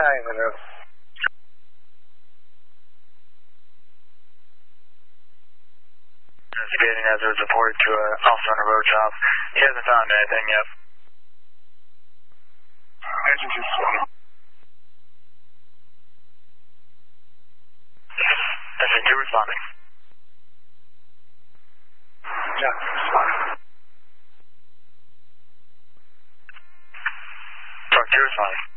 Avenue. Investigating as a report to an officer on a road job. He hasn't found anything yet. Engine 220. Engine 2 responding. Yeah, responding. Truck 2 responding.